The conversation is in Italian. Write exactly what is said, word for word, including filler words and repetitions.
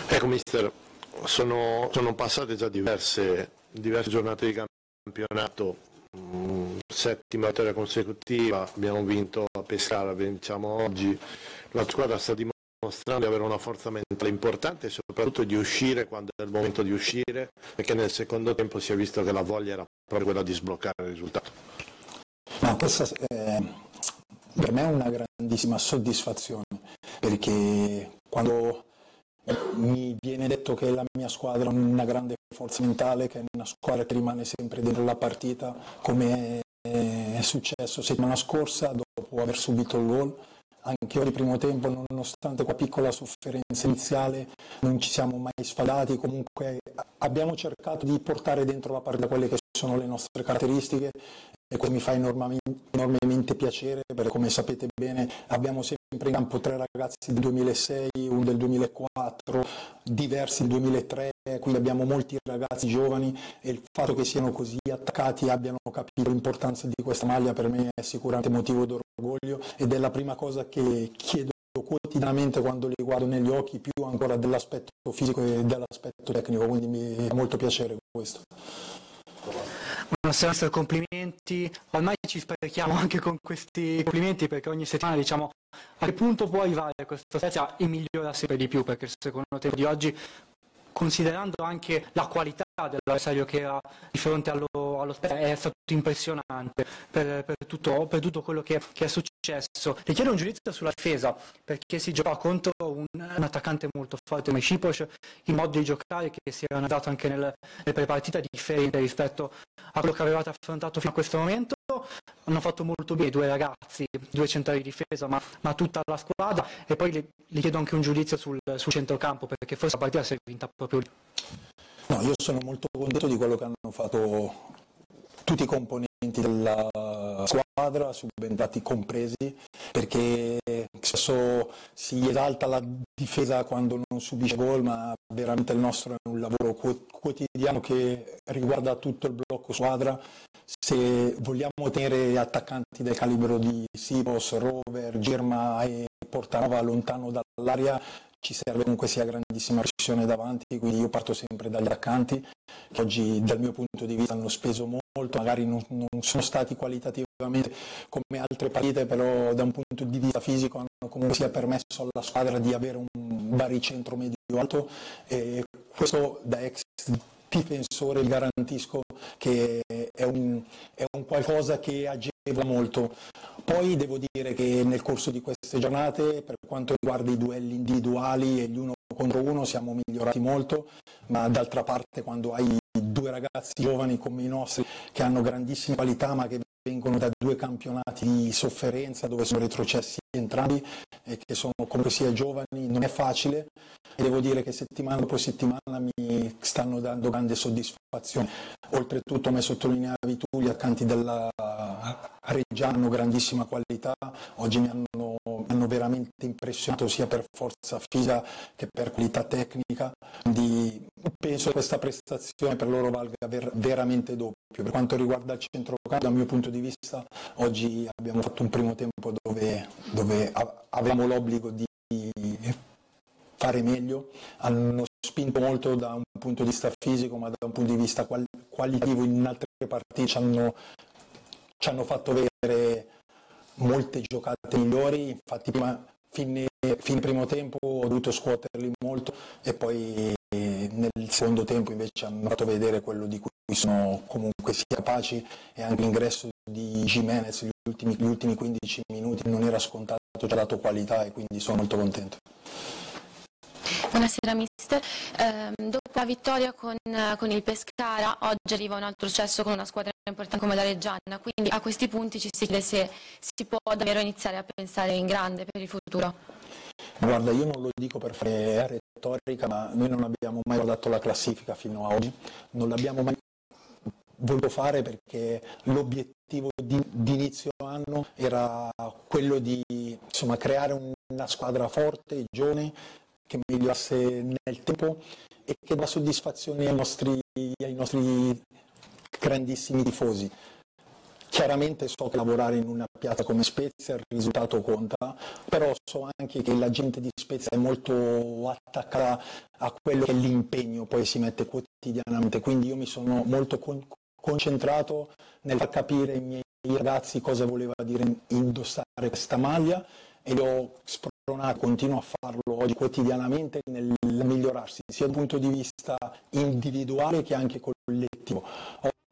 Ecco mister, sono, sono passate già diverse, diverse giornate di campionato, mh, settima vittoria consecutiva, abbiamo vinto a Pescara, vinciamo oggi, la squadra sta dimostrando di avere una forza mentale importante e soprattutto di uscire quando è il momento di uscire, perché nel secondo tempo si è visto che la voglia era proprio quella di sbloccare il risultato. No, questa eh, per me è una grandissima soddisfazione, perché quando mi viene detto che la mia squadra ha una grande forza mentale, che è una squadra che rimane sempre dentro la partita, come è successo settimana scorsa dopo aver subito il gol. Anche oggi primo tempo, nonostante quella piccola sofferenza iniziale, non ci siamo mai sfadati, comunque abbiamo cercato di portare dentro la partita quelle che sono le nostre caratteristiche e questo mi fa enormemente, enormemente piacere, perché come sapete bene abbiamo sempre in campo tre ragazzi del duemilasei, uno del duemilaquattro, diversi del duemilatré, quindi abbiamo molti ragazzi giovani e il fatto che siano così attaccati e abbiano capito l'importanza di questa maglia per me è sicuramente motivo d'orgoglio ed è la prima cosa che chiedo quotidianamente quando li guardo negli occhi, più ancora dell'aspetto fisico e dell'aspetto tecnico, quindi mi fa molto piacere questo. Buonasera, complimenti. Ormai ci sprechiamo anche con questi complimenti perché ogni settimana diciamo a che punto può arrivare questa Spezia e migliora sempre di più, perché il secondo tempo di oggi, considerando anche la qualità dell'avversario che era di fronte allo, allo Spezia, è stato impressionante per, per, tutto, per tutto quello che, che è successo. Le chiedo un giudizio sulla difesa, perché si gioca contro un, un attaccante molto forte come Cipos, il modo di giocare che si era dato anche nel, nel prepartita differente rispetto a quello che avevate affrontato fino a questo momento. Hanno fatto molto bene i due ragazzi, due centrali di difesa, ma, ma tutta la squadra, e poi le, le chiedo anche un giudizio sul, sul centrocampo, perché forse la partita si è vinta proprio lì. No, io sono molto contento di quello che hanno fatto tutti i componenti della squadra, subentrati compresi, perché spesso si esalta la difesa quando non subisce gol, ma veramente il nostro è un lavoro quotidiano che riguarda tutto il blocco squadra. Se vogliamo tenere attaccanti del calibro di Sipos, Rover, Girma e Portanova lontano dall'area, ci serve comunque sia grandissima pressione davanti, quindi io parto sempre dagli attaccanti che oggi dal mio punto di vista hanno speso molto, magari non, non sono stati qualitativamente come altre partite, però da un punto di vista fisico hanno comunque sia permesso alla squadra di avere un baricentro medio alto e questo da ex difensore vi garantisco che è un, è un qualcosa che agevola molto. Poi devo dire che nel corso di queste giornate, per quanto riguarda i duelli individuali e gli uno contro uno, siamo migliorati molto, ma d'altra parte quando hai due ragazzi giovani come i nostri che hanno grandissime qualità ma che vengono da due campionati di sofferenza dove sono retrocessi entrambi e che sono comunque sia giovani, non è facile e devo dire che settimana dopo settimana mi stanno dando grande soddisfazione. Oltretutto, come sottolineavi tu, gli accanti della Reggiana hanno grandissima qualità, oggi mi hanno, mi hanno veramente impressionato sia per forza fisica che per qualità tecnica, quindi penso che questa prestazione per loro valga ver- veramente doppio. Per quanto riguarda il centrocampo, dal mio punto di vista, oggi abbiamo fatto un primo tempo dove, dove avevamo l'obbligo di fare meglio, hanno spinto molto da un punto di vista fisico, ma da un punto di vista qual- qualitativo in altre partite ci hanno, ci hanno fatto avere molte giocate migliori, infatti prima, fine, fine primo tempo ho dovuto scuoterli molto e poi nel secondo tempo invece hanno fatto vedere quello di cui sono comunque sia capaci e anche l'ingresso di Jimenez gli ultimi, gli ultimi quindici minuti non era scontato, ci ha dato qualità e quindi sono molto contento. Buonasera mister, eh, dopo la vittoria con, con il Pescara oggi arriva un altro successo con una squadra importante come la Reggiana, quindi a questi punti ci si chiede se si può davvero iniziare a pensare in grande per il futuro. Guarda, io non lo dico per fare retorica, ma noi non abbiamo mai guardato la classifica fino a oggi, non l'abbiamo mai voluto fare perché l'obiettivo di, di inizio anno era quello di insomma, creare una squadra forte, giovane, che migliorasse nel tempo e che dà soddisfazione ai nostri, ai nostri grandissimi tifosi. Chiaramente so che lavorare in una piazza come Spezia il risultato conta, però so anche che la gente di Spezia è molto attaccata a quello che è l'impegno poi si mette quotidianamente, quindi io mi sono molto con- concentrato nel far capire ai miei ragazzi cosa voleva dire indossare questa maglia e li ho spronato, continuo a farlo oggi quotidianamente nel migliorarsi sia dal punto di vista individuale che anche collettivo.